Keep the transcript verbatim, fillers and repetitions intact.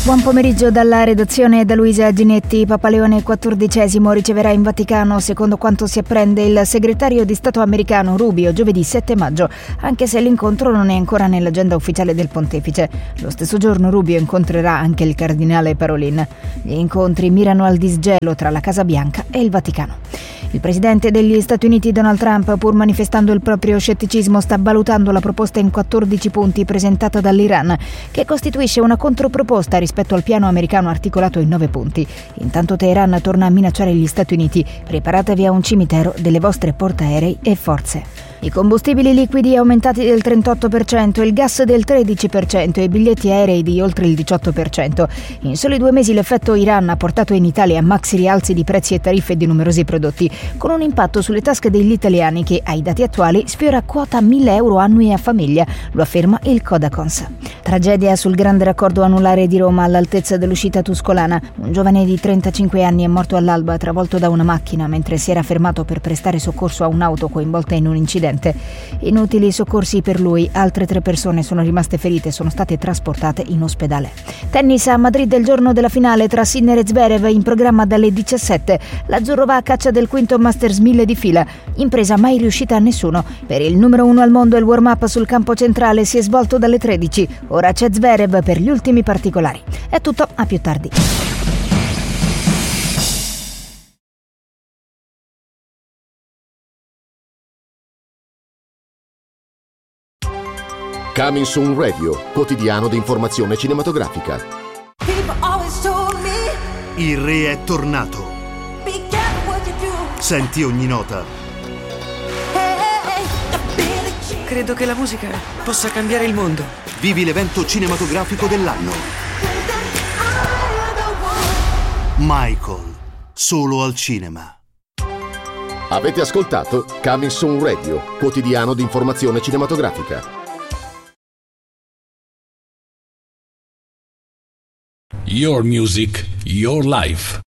Buon pomeriggio dalla redazione da Luisa Ginetti. Papa Leone quattordicesimo riceverà in Vaticano, secondo quanto si apprende, il segretario di Stato americano Rubio giovedì sette maggio, anche se l'incontro non è ancora nell'agenda ufficiale del pontefice. Lo stesso giorno Rubio incontrerà anche il cardinale Parolin. Gli incontri mirano al disgelo tra la Casa Bianca e il Vaticano. Il presidente degli Stati Uniti Donald Trump, pur manifestando il proprio scetticismo, sta valutando la proposta in quattordici punti presentata dall'Iran, che costituisce una controproposta rispetto al piano americano articolato in nove punti. Intanto Teheran torna a minacciare gli Stati Uniti: preparatevi a un cimitero delle vostre portaerei e forze. I combustibili liquidi aumentati del trentotto per cento, il gas del tredici per cento e i biglietti aerei di oltre il diciotto per cento. In soli due mesi l'effetto Iran ha portato in Italia maxi rialzi di prezzi e tariffe di numerosi prodotti, con un impatto sulle tasche degli italiani che, ai dati attuali, sfiora quota mille euro annui a famiglia, lo afferma il Codacons. Tragedia sul grande raccordo anulare di Roma all'altezza dell'uscita tuscolana. Un giovane di trentacinque anni è morto all'alba travolto da una macchina mentre si era fermato per prestare soccorso a un'auto coinvolta in un incidente. Inutili soccorsi per lui, altre tre persone sono rimaste ferite e sono state trasportate in ospedale. Tennis a Madrid, il giorno della finale tra Sinner e Zverev, in programma dalle diciassette. L'azzurro va a caccia del quinto Masters mille di fila, impresa mai riuscita a nessuno. Per il numero uno al mondo il warm-up sul campo centrale si è svolto dalle tredici. Ora c'è Zverev per gli ultimi particolari. È tutto, a più tardi. Coming Soon Radio, quotidiano di informazione cinematografica. Il re è tornato. Senti ogni nota. Credo che la musica possa cambiare il mondo. Vivi l'evento cinematografico dell'anno. Michael, solo al cinema. Avete ascoltato Coming Soon Radio, quotidiano di informazione cinematografica. Your music, your life.